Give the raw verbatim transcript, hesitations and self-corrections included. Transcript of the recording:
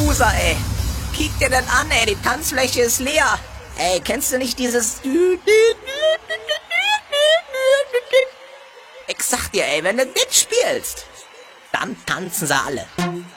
Loser, ey. Kick dir das an, ey, die Tanzfläche ist leer. Ey, kennst du nicht dieses... Ich sag dir, ey, wenn du das spielst, dann tanzen sie alle.